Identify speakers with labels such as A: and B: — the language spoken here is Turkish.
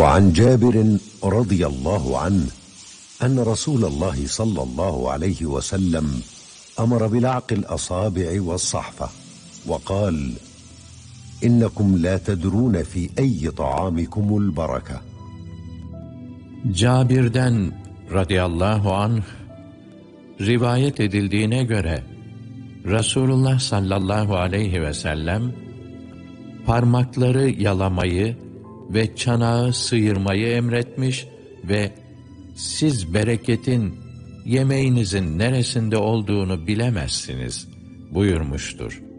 A: وعن جابر رضي الله عنه أن رسول الله صلى الله عليه وسلم أمر بلعق الأصابع والصحفة وقال: إنكم لا تدرون في أي طعامكم البركة.
B: Cabir'den radıyallahu anh rivayet edildiğine göre Resulullah sallallahu aleyhi ve sellem parmakları yalamayı ve çanağı sıyırmayı emretmiş ve siz bereketin yemeğinizin neresinde olduğunu bilemezsiniz buyurmuştur.